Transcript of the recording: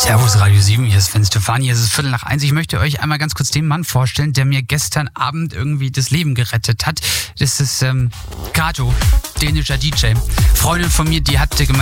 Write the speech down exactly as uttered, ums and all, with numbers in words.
Servus Radio sieben, hier ist Sven Stefani, es ist Viertel nach eins. Ich möchte euch einmal ganz kurz den Mann vorstellen, der mir gestern Abend irgendwie das Leben gerettet hat. Das ist ähm, Kato, dänischer D J. Freundin von mir, die hatte gemeint,